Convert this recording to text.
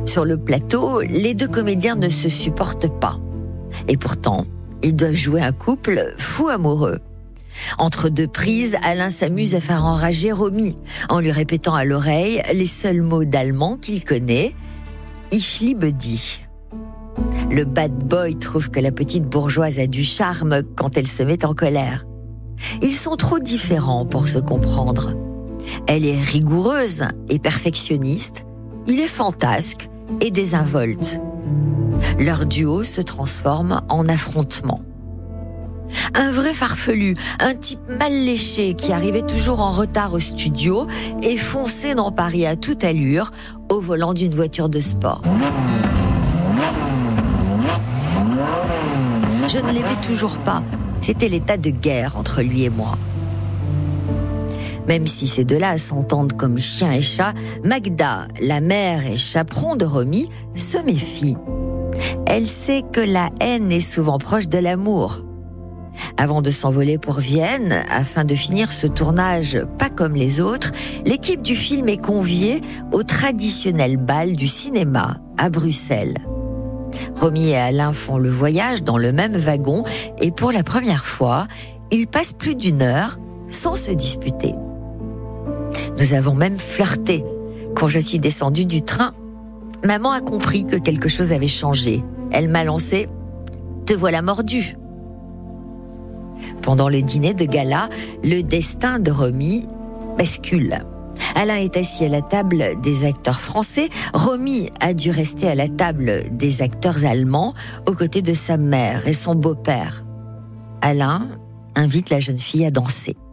Sur le plateau, les deux comédiens ne se supportent pas. Et pourtant, ils doivent jouer un couple fou amoureux. Entre deux prises, Alain s'amuse à faire enrager Romy, en lui répétant à l'oreille les seuls mots d'allemand qu'il connaît, « Ich liebe dich ». Le bad boy trouve que la petite bourgeoise a du charme quand elle se met en colère. Ils sont trop différents pour se comprendre. Elle est rigoureuse et perfectionniste, il est fantasque et désinvolte. Leur duo se transforme en affrontement. Un vrai farfelu, un type mal léché qui arrivait toujours en retard au studio et fonçait dans Paris à toute allure au volant d'une voiture de sport. Je ne l'aimais toujours pas. C'était l'état de guerre entre lui et moi. Même si ces deux-là s'entendent comme chien et chat, Magda, la mère et chaperon de Romy, se méfie. Elle sait que la haine est souvent proche de l'amour. Avant de s'envoler pour Vienne, afin de finir ce tournage pas comme les autres, l'équipe du film est conviée au traditionnel bal du cinéma à Bruxelles. Romy et Alain font le voyage dans le même wagon et pour la première fois, ils passent plus d'1 heure sans se disputer. Nous avons même flirté. Quand je suis descendue du train, maman a compris que quelque chose avait changé. Elle m'a lancé « Te voilà mordu ». Pendant le dîner de gala, le destin de Romy bascule. Alain est assis à la table des acteurs français. Romy a dû rester à la table des acteurs allemands aux côtés de sa mère et son beau-père. Alain invite la jeune fille à danser.